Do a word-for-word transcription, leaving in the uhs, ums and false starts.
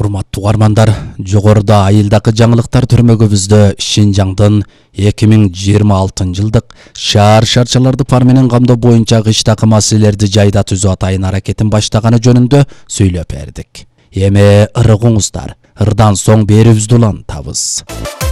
Урматтуу угармандар, жогоруда айылдагы жаңылыктар түрмөгүбүздө Шинжаңдын эки миң жыйырма алтынчы жылдык шаар шарчаларды пар менен камдоо боюнча кыштакы маселелерди жайда түзүү атайын аракетин баштаганы жөнүндө сүйлөп бердик. Эми ырыгыңыздар, ырдан соң берүүбүздү улантабыз.